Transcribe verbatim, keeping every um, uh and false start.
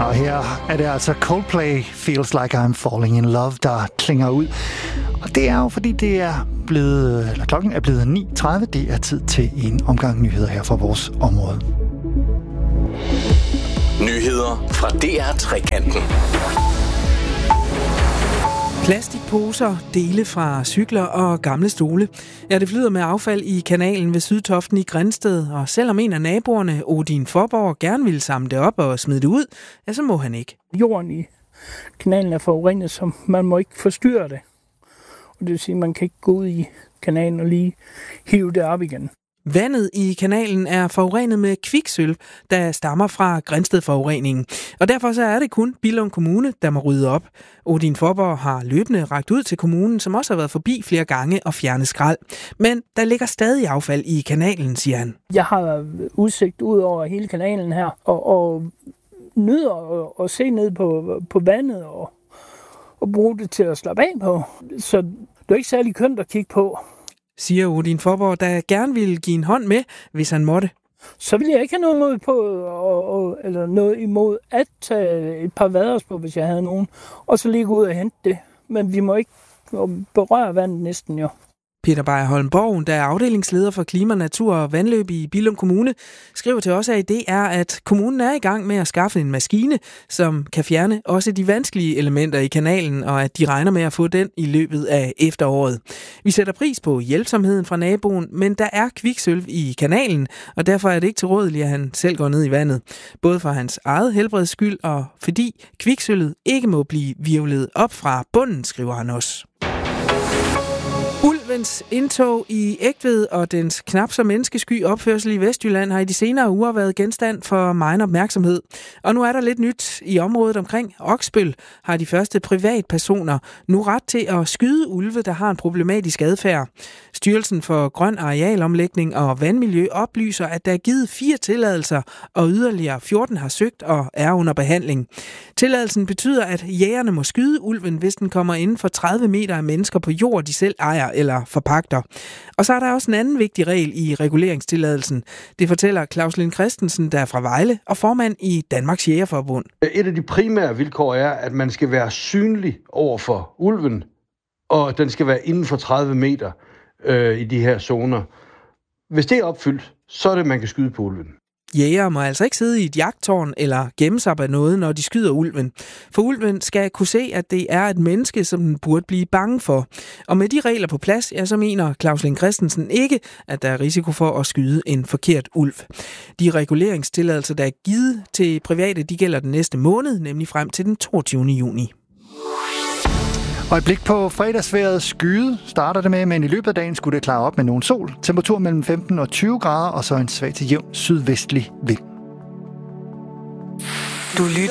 Og her er det altså Coldplay, Feels Like I'm Falling in Love, der klinger ud. Og det er jo, fordi det er blevet, eller klokken er blevet ni tredive. Det er tid til en omgang nyheder her fra vores område. Nyheder fra D R Trekanten. Plastikposer, dele fra cykler og gamle stole. Ja, det flyder med affald i kanalen ved Sydtoften i Grindsted, og selvom en af naboerne, Odin Forborg, gerne ville samle det op og smide det ud, ja, så må han ikke. Jorden i kanalen er forurenet, så man må ikke forstyrre det. Og det vil sige, at man kan ikke gå ud i kanalen og lige hive det op igen. Vandet i kanalen er forurenet med kviksølv, der stammer fra Grindsted-forureningen. Og derfor så er det kun Billund Kommune, der må rydde op. Odin Forborg har løbende rakt ud til kommunen, som også har været forbi flere gange og fjernet skrald. Men der ligger stadig affald i kanalen, siger han. Jeg har udsigt ud over hele kanalen her, og, og nyder at, at se ned på, på vandet og, og bruge det til at slappe af på. Så det er ikke særlig kønt at kigge på, siger Odin Forborg, der gerne ville give en hånd med, hvis han måtte. Så vil jeg ikke have noget imod, på, og, og, eller noget imod at tage et par vaders på, hvis jeg havde nogen, og så lige gå ud og hente det. Men vi må ikke berøre vandet næsten jo. Peter Beyer Holmborg, der er afdelingsleder for klima, natur og vandløb i Billund Kommune, skriver til os, at det er, at kommunen er i gang med at skaffe en maskine, som kan fjerne også de vanskelige elementer i kanalen, og at de regner med at få den i løbet af efteråret. Vi sætter pris på hjælpsomheden fra naboen, men der er kviksølv i kanalen, og derfor er det ikke tilrådeligt, at han selv går ned i vandet. Både for hans eget helbreds skyld, og fordi kviksølvet ikke må blive hvirvlet op fra bunden, skriver han også. Ulvens indtog i Egtved og dens knap så menneskesky opførsel i Vestjylland har i de senere uger været genstand for megen opmærksomhed. Og nu er der lidt nyt i området omkring Oksbøl, har de første privatpersoner nu ret til at skyde ulve, der har en problematisk adfærd. Styrelsen for Grøn Arealomlægning og Vandmiljø oplyser, at der er givet fire tilladelser, og yderligere fjorten har søgt og er under behandling. Tilladelsen betyder, at jægerne må skyde ulven, hvis den kommer inden for tredive meter af mennesker på jord, de selv ejer eller forpagter. Og så er der også en anden vigtig regel i reguleringstilladelsen. Det fortæller Claus Lind Christensen, der er fra Vejle og formand i Danmarks Jægerforbund. Et af de primære vilkår er, at man skal være synlig over for ulven, og den skal være inden for tredive meter øh, i de her zoner. Hvis det er opfyldt, så er det, man kan skyde på ulven. Jægere må altså ikke sidde i et jagttårn eller gemme sig bag noget, når de skyder ulven. For ulven skal kunne se, at det er et menneske, som den burde blive bange for. Og med de regler på plads, ja, så mener Claus Lind Christensen ikke, at der er risiko for at skyde en forkert ulv. De reguleringstilladelser, der er givet til private, de gælder den næste måned, nemlig frem til den toogtyvende juni. Og et blik på fredagsvejret. Skyde starter det med, men i løbet af dagen skulle det klare op med nogen sol. Temperatur mellem femten og tyve grader, og så en svag til jævn sydvestlig vind. Du lytter